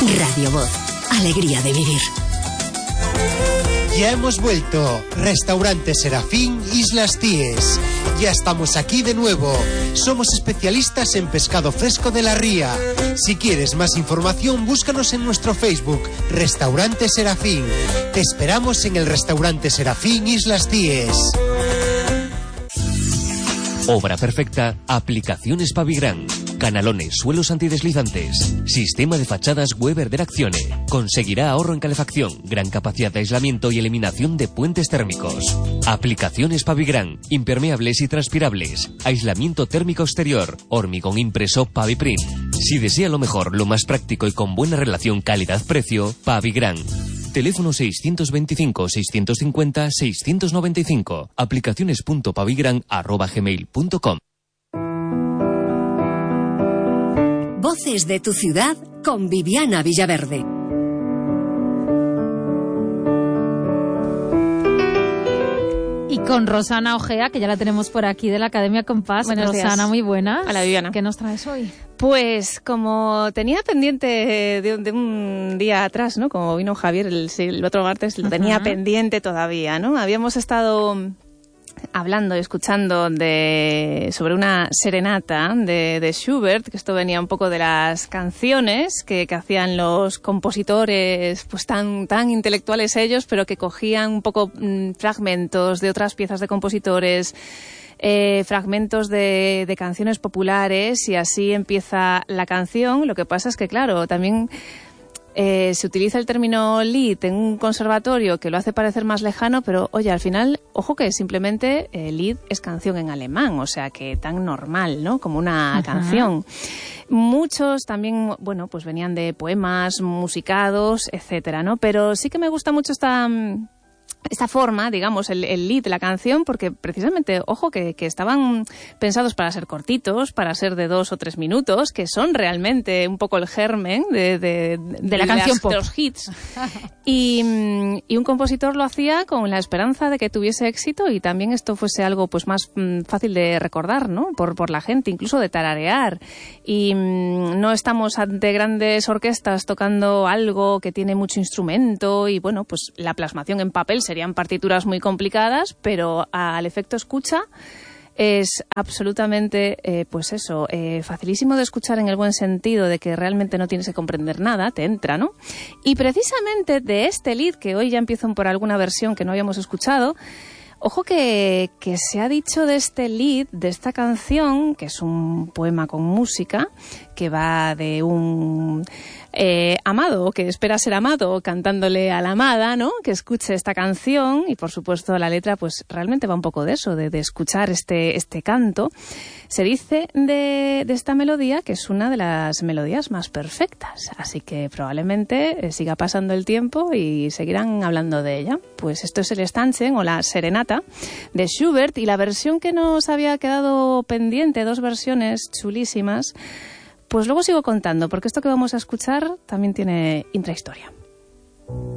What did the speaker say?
Radio Voz, alegría de vivir. Ya hemos vuelto. Restaurante Serafín, Islas Cíes. Ya estamos aquí de nuevo. Somos especialistas en pescado fresco de la ría. Si quieres más información, búscanos en nuestro Facebook, Restaurante Serafín. Te esperamos en el Restaurante Serafín, Islas Cíes. Obra perfecta, aplicaciones Pavigran. Canalones, suelos antideslizantes. Sistema de fachadas Weber de Accione. Conseguirá ahorro en calefacción, gran capacidad de aislamiento y eliminación de puentes térmicos. Aplicaciones Pavigran. Impermeables y transpirables. Aislamiento térmico exterior. Hormigón impreso Paviprint. Si desea lo mejor, lo más práctico y con buena relación calidad-precio, Pavigran. Teléfono 625-650-695. Aplicaciones.pavigran@gmail.com. Voces de tu ciudad con Viviana Villaverde. Y con Rosana Ojea, que ya la tenemos por aquí de la Academia Compás. Buenos Rosana, días. muy buena. Hola, Viviana. ¿Qué nos traes hoy? Pues como tenía pendiente de un día atrás, ¿no? Como vino Javier el otro martes, lo tenía pendiente todavía, ¿no? Habíamos estado hablando y escuchando sobre una serenata de Schubert, que esto venía un poco de las canciones que hacían los compositores, pues tan intelectuales ellos, pero que cogían un poco fragmentos de otras piezas de compositores, fragmentos de canciones populares, y así empieza la canción. Lo que pasa es que, claro, también se utiliza el término Lied en un conservatorio que lo hace parecer más lejano, pero oye, al final, ojo que simplemente Lied es canción en alemán, o sea que tan normal, ¿no? Como una canción. Muchos también, bueno, pues venían de poemas musicados, etcétera, ¿no? Pero sí que me gusta mucho esta forma, digamos, el lead de la canción, porque precisamente, ojo, que estaban pensados para ser cortitos, para ser de 2 o 3 minutos, que son realmente un poco el germen de la canción pop, los hits. Y un compositor lo hacía con la esperanza de que tuviese éxito y también esto fuese algo pues más fácil de recordar, ¿no? Por la gente, incluso de tararear. Y no estamos ante grandes orquestas tocando algo que tiene mucho instrumento y, bueno, pues la plasmación en papel serían partituras muy complicadas, pero al efecto escucha es absolutamente, pues eso, facilísimo de escuchar en el buen sentido de que realmente no tienes que comprender nada, te entra, ¿no? Y precisamente de este lead, que hoy ya empiezo por alguna versión que no habíamos escuchado, ojo que se ha dicho de este lead, de esta canción, que es un poema con música, que va de un amado que espera ser amado cantándole a la amada, ¿no? Que escuche esta canción, y por supuesto la letra pues realmente va un poco de eso, de escuchar este canto. Se dice de esta melodía que es una de las melodías más perfectas, así que probablemente siga pasando el tiempo y seguirán hablando de ella. Pues esto es el Stanzen o la serenata de Schubert, y la versión que nos había quedado pendiente, 2 versiones chulísimas, pues luego sigo contando, porque esto que vamos a escuchar también tiene intrahistoria.